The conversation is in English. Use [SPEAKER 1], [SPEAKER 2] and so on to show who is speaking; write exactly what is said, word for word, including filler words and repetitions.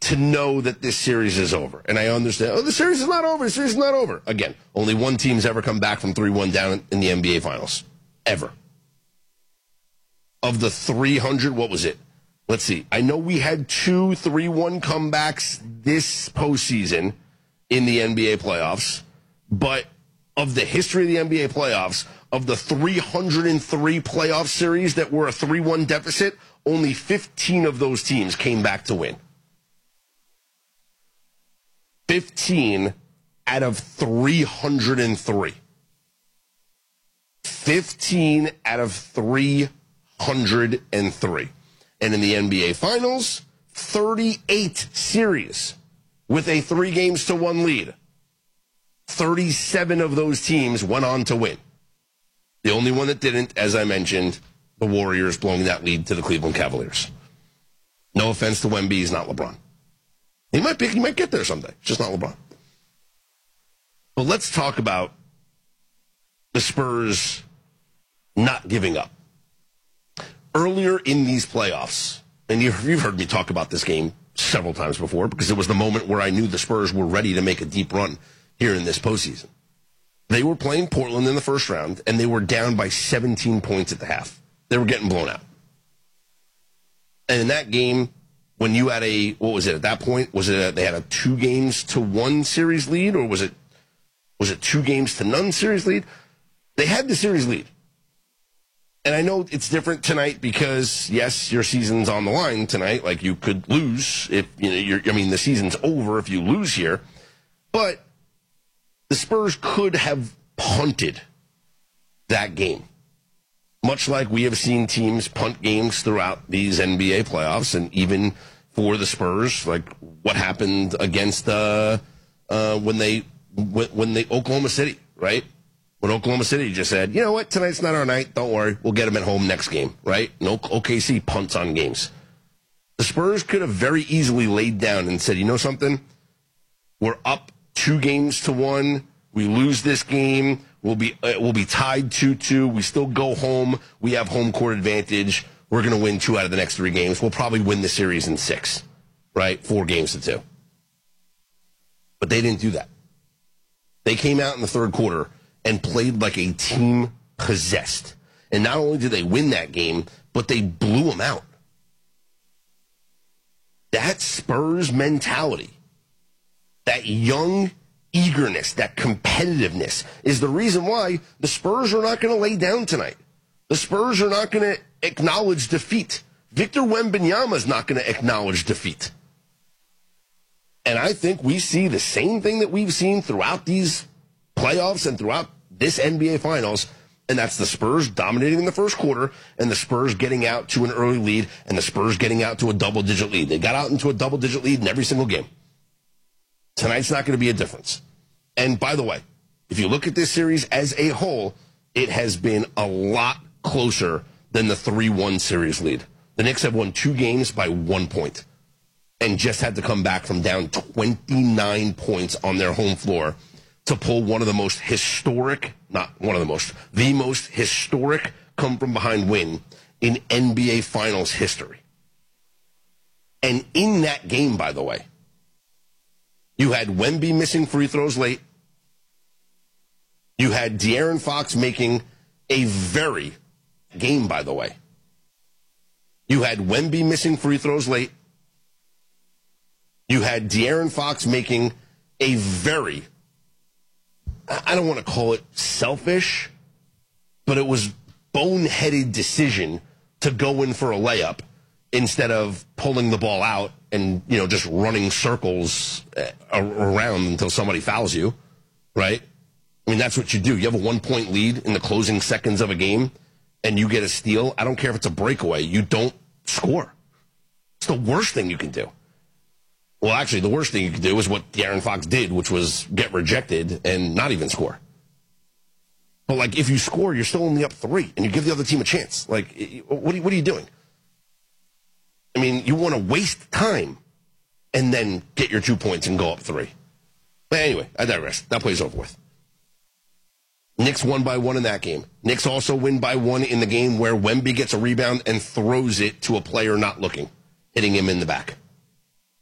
[SPEAKER 1] to know that this series is over. And I understand, oh, the series is not over. The series is not over. Again, only one team's ever come back from three one down in the N B A Finals. Ever. Of the three hundred, what was it? Let's see. I know we had two three one comebacks this postseason in the N B A playoffs, but of the history of the N B A playoffs, of the three hundred three playoff series that were a three one deficit, only fifteen of those teams came back to win. fifteen out of three hundred three. fifteen out of three hundred three. And in the N B A Finals, thirty-eight series with a three games to one lead. thirty-seven of those teams went on to win. The only one that didn't, as I mentioned, the Warriors blowing that lead to the Cleveland Cavaliers. No offense to Wemby, he's not LeBron. He might be, he might get there someday. It's just not LeBron. But let's talk about the Spurs not giving up. Earlier in these playoffs, and you've heard me talk about this game several times before because it was the moment where I knew the Spurs were ready to make a deep run here in this postseason. They were playing Portland in the first round, and they were down by seventeen points at the half. They were getting blown out. And in that game, when you had a, what was it at that point? Was it a, they had a two games to one series lead, or was it was it two games to none series lead? They had the series lead. And I know it's different tonight because, yes, your season's on the line tonight. Like, you could lose if, you know, you're, I mean, the season's over if you lose here. But the Spurs could have punted that game. Much like we have seen teams punt games throughout these N B A playoffs, and even for the Spurs, like what happened against uh, uh, when they when they Oklahoma City, right? When Oklahoma City just said, you know what, tonight's not our night. Don't worry, we'll get them at home next game, right? No, O K C punts on games. The Spurs could have very easily laid down and said, you know something, we're up two games to one. We lose this game. We'll be uh, we'll be tied two two. We still go home. We have home court advantage. We're going to win two out of the next three games. We'll probably win the series in six, right? Four games to two. But they didn't do that. They came out in the third quarter and played like a team possessed. And not only did they win that game, but they blew them out. That Spurs mentality, that young eagerness, that competitiveness is the reason why the Spurs are not going to lay down tonight. The Spurs are not going to acknowledge defeat. Victor Wembanyama is not going to acknowledge defeat. And I think we see the same thing that we've seen throughout these playoffs and throughout this N B A Finals, and that's the Spurs dominating in the first quarter and the Spurs getting out to an early lead and the Spurs getting out to a double-digit lead. They got out into a double-digit lead in every single game. Tonight's not going to be a difference. And by the way, if you look at this series as a whole, it has been a lot closer than the three one series lead. The Knicks have won two games by one point and just had to come back from down twenty-nine points on their home floor to pull one of the most historic, not one of the most, the most historic come-from-behind win in N B A Finals history. And in that game, by the way, you had Wemby missing free throws late. You had De'Aaron Fox making a very game, by the way. You had Wemby missing free throws late. You had De'Aaron Fox making a very, I don't want to call it selfish, but it was boneheaded decision to go in for a layup instead of pulling the ball out and, you know, just running circles around until somebody fouls you, right? I mean, that's what you do. You have a one-point lead in the closing seconds of a game, and you get a steal. I don't care if it's a breakaway. You don't score. It's the worst thing you can do. Well, actually, the worst thing you can do is what De'Aaron Fox did, which was get rejected and not even score. But, like, if you score, you're still only up three, and you give the other team a chance. Like, what are you, what are you doing? I mean, you want to waste time and then get your two points and go up three. But anyway, I digress. That play's over with. Knicks won by one in that game. Knicks also win by one in the game where Wemby gets a rebound and throws it to a player not looking, hitting him in the back.